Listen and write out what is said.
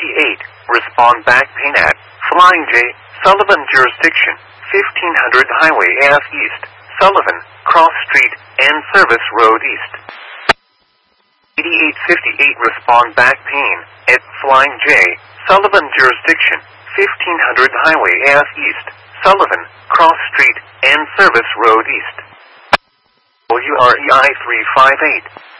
respond back pain at Flying J, Sullivan jurisdiction, 1500 Highway F East, Sullivan, Cross Street, and Service Road East. 8858 respond back pain at Flying J, Sullivan jurisdiction, 1500 Highway F East, Sullivan, Cross Street, and Service Road East. WREI 358.